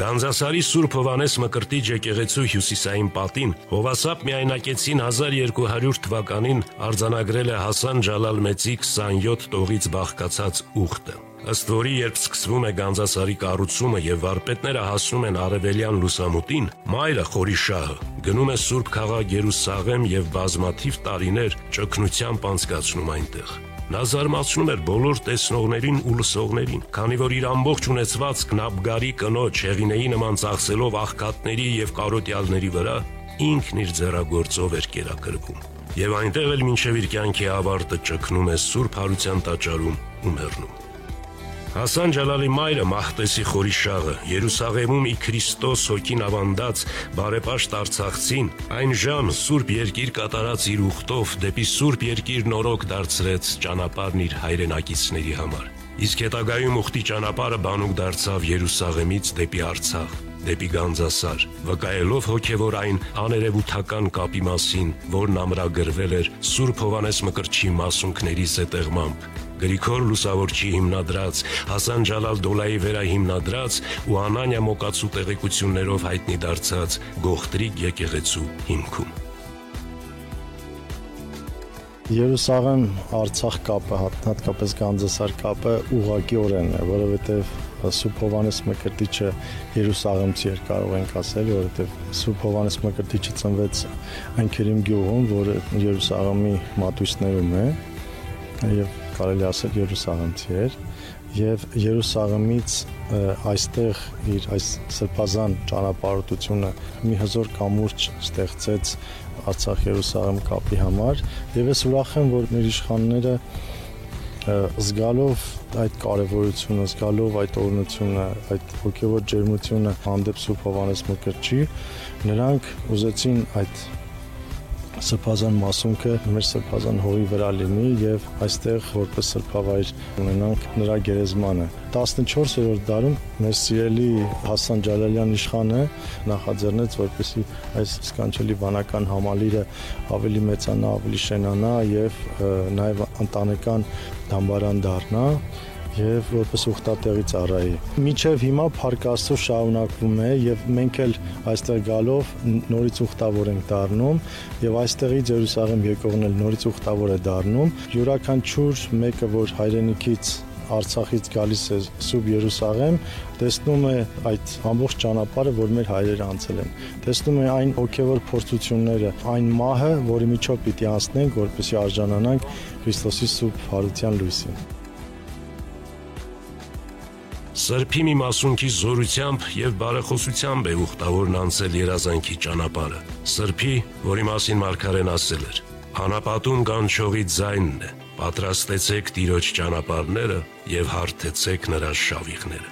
Գանձասարի Սուրբ Հովհաննես Մկրտիչ եկեղեցու հյուսիսային պատին Հովասապ միայնակեցին 1200 թվականին արձանագրել է Հասան Ջալալ Մեծի 27 տողից բաղկացած ուխտը։ Ըստ որի, երբ սկսվում է Գանձասարի կառուցումը եւ վարպետները հասնում են արևելյան լուսամուտին, մայրը Խորիշահը գնում է Սուրբ քաղաք Երուսաղեմ եւ բազմաթիվ տարիներ ճգնությամբ անցկացնում այնտեղ։ Նա զարմացնում էր բոլոր տեսնողներին ու լսողներին, քանի որ իր ամբողջ ունեցվածքն Աբգարի կնոջ Հեղինեի նման ծախսելով աղքատների եւ կարոտյալների վրա, ինքն իր ձեռագործով էր կերակրվում։ Եվ այնտեղ էլ մինչև իր կյանքի ավարտը ճգնում է Սուրբ Հարության տաճարում ու մեռնում։ Հասան Ջալալի մայրը Մահտեսի Խորիշաղը Երուսաղեմում ի Քրիստոս հոգին ավանդած բարեպաշտ արցախցին այն ժամ Սուրբ Երկիր կատարած իր ուխտով դեպի Սուրբ Երկիր նորոգ դարձրեց ճանապարհն իր հայրենակիցների համար։ Իսկ հետագայում ուխտի ճանապարհը բանուկ դարձավ Երուսաղեմից դեպի Արցախ, դեպի Գանձասար, վկայելով հոգևոր այն աներևութական կապի մասին, որն ամրագրվել էր Սուրբ Հովհաննես Մկրտչի մասունքների զետեղմամբ, Գրիգոր Լուսավորչի հիմնադրած, Հասան Ջալալ Դոլայի վերահիմնադրած ու Անանյա Մոկացու տեղեկություններով հայտնի դարձած Գողտրիկ եկեղեցու հիմքում։ Երուսաղեմ Արցախ կապը, հատկապես Գանձասար կապը ուղղակիորեն է, որովհետև Սուրբ Հովհաննես Մկրտիչը Երուսաղեմցի էր, կարող ենք ասել, որովհետև Սուրբ Հովհաննես Մկրտիչը ծնվեց Այնքերիմ գյուղում, որը Երուսաղեմի մատույցներում է, եւ կարելի ասել Երուսաղեմցի էր, եւ Երուսաղեմից այստեղ իր այս սրբազան ճանապարհորդությունը մի հզոր կամուրջ ստեղծեց Արցախ-Երուսաղեմ կապի համար, եւ ես ուրախ եմ, որ մեր իշխանները զգալով այդ կարևորությունը, զգալով այդ օրհնությունը, այդ հոգևոր ջերմությունը հանդեպ Սուրբ Հովհաննես Մկրտչի, նրանք ուզեցին այդ սրբազան մասունքը մեր սրբազան հողի վրա լինի եւ այստեղ որպես սրբավայր ունենանք նրա գերեզմանը։ 14-րդ դարում մեր սիրելի Հասան Ջալալյան իշխանը նախաձեռնեց, որպեսզի այս սքանչելի վանական համալիրը ավելի մեծանա, ավելի շենանա եւ նաեւ ընտանեկան դամբարան դառնա եւ որպես ուխտատեղի ծառայի։ Մինչեւ հիմա Փառք Աստծո շարունակվում է եւ մենք էլ այստեղ գալով նորից ուխտավոր ենք դառնում եւ այստեղից Երուսաղեմ եկողն էլ նորից ուխտավոր է դառնում։ Յուրաքանչյուր մեկը, որ հայրենիքից Արցախից գալիս է Սուրբ Երուսաղեմ, տեսնում է այդ ամբողջ ճանապարհը, որ մեր հայրերը անցել են։ Տեսնում է այն հոգևոր փորձությունները, այն մահը, որի միջով պիտի անցնենք, որպեսզի արժանանանք Քրիստոսի Սուրբ Հարության լույսին։ Սրբի մի մասունքի զորությամբ եւ բարեխոսությամբ է ուխտավորն անցել երազանքի ճանապարհը։ Սրբի, որի մասին մարգարեն ասել էր. «Անապատում կանչողի ձայնն է, պատրաստեցեք Տիրոջ ճանապարհները եւ հարթեցեք նրա շավիղները»։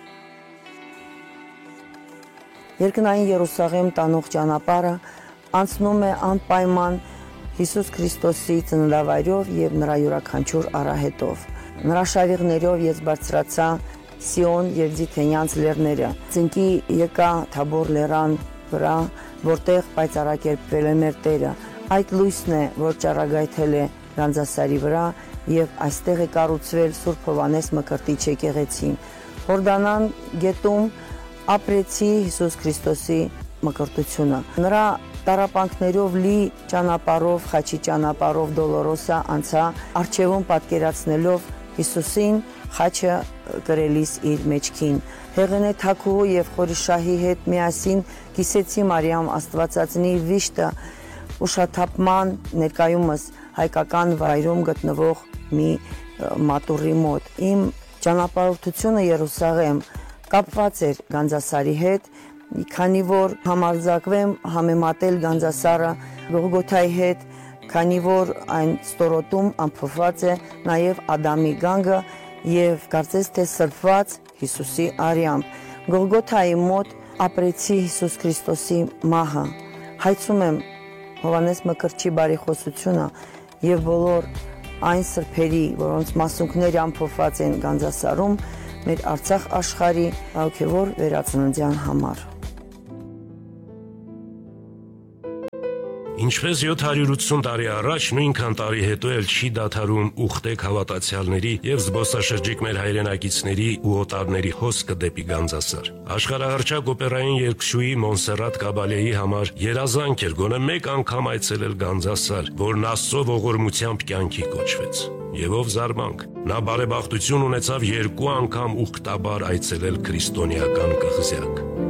Երկնային Երուսաղեմ տանող ճանապարհը անցնում է անպայման Հիսուս Քրիստոսի ծննդավայրով եւ նրա յուրաքանչյուր արահետով։ Նրա շավիղներով ես բարձրացա Սիոն եւ Ձիթենյանց լեռները, ծնկի եկա Թաբոր լեռան վրա, որտեղ պայծառակերպվել է մեր Տերը։ Այդ լույսն է, որ ճառագայթել է Գանձասարի վրա եւ այստեղ է կառուցվել Սուրբ Հովհաննես Մկրտիչ եկեղեցին։ Հորդանան գետում ապրեցի Հիսուս Քրիստոսի մկրտությունը։ Նրա տառապանքներով լի ճանապարհով, խաչի ճանապարհով Դոլորոսա անցա, արչեվում պատկերացնելով Հիսուսին խաչը կրելիս իր մեջքին։ Հեղենե Թագուհու եւ Խորիշահի հետ միասին կիսեցի Մարիամ Աստվածածնի վիշտը ուշաթափման ներկայումս հայկական վայրում գտնվող մի մատուռի մոտ։ Իմ ճանապարհորդությունը Երուսաղեմ կապված էր Գանձասարի հետ, քանի որ համարձակվեմ համեմատել Գանձասարը Գողգոթայի հետ, քանի որ այն ստորոտում ամփոփված է նաև Ադամի գանգը եւ կարծես թե սրբված Հիսուսի արյամբ։ Գողգոթայի մոտ ապրեցի Հիսուս Քրիստոսի մահը։ Հայցում եմ Հովհաննես Մկրտչի բարեխոսությունը եւ բոլոր այն սրբերի, որոնց մասունքները ամփոփված են Գանձասարում, մեր Արցախ աշխարհի հոգևոր վերածննդյան համար։ Ինչպես 780 տարի առաջ, նույնքան տարի հետո էլ չի դադարում ուխտեք հավատացյալների եւ զբոսաշրջիկ մեր հայրենակիցների ու օտարների հոսքը դեպի Գանձասար։ Աշխարհահռչակ օպերային երգչուհի Մոնսերատ Կաբալեի համար երազանք էր գոնե մեկ անգամ այցելել Գանձասար, որն Աստծո ողորմությամբ կյանքի կոչվեց։ Եվ ով զարմանք, նա բարեբախտություն ունեցավ 2 անգամ ուխտաբար այցելել քրիստոնեական կղզյակ։